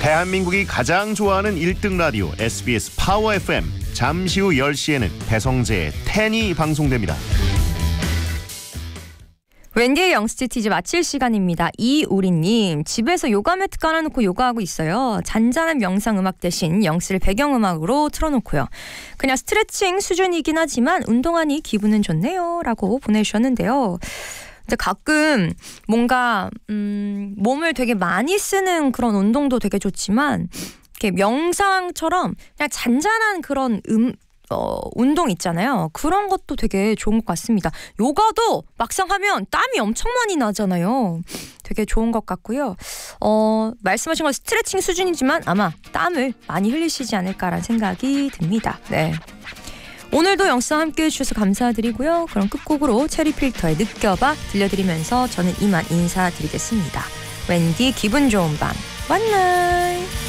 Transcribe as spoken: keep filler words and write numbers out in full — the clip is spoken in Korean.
대한민국이 가장 좋아하는 일 등 라디오 에스비에스 파워 에프엠. 잠시 후 열 시에는 배성재의 텐이 방송됩니다. 웬디의 영스티티즈 마칠 시간입니다. 이우리님, 집에서 요가 매트 깔아놓고 요가하고 있어요. 잔잔한 명상 음악 대신 영스를 배경음악으로 틀어놓고요. 그냥 스트레칭 수준이긴 하지만 운동하니 기분은 좋네요 라고 보내주셨는데요. 근데 가끔 뭔가 음, 몸을 되게 많이 쓰는 그런 운동도 되게 좋지만 이렇게 명상처럼 그냥 잔잔한 그런 음 어, 운동 있잖아요. 그런 것도 되게 좋은 것 같습니다. 요가도 막상 하면 땀이 엄청 많이 나잖아요. 되게 좋은 것 같고요. 어, 말씀하신 건 스트레칭 수준이지만 아마 땀을 많이 흘리시지 않을까라는 생각이 듭니다. 네. 오늘도 영상 함께해 주셔서 감사드리고요. 그럼 끝곡으로 체리필터의 느껴봐 들려드리면서 저는 이만 인사드리겠습니다. 웬디 기분 좋은 밤. 만나요.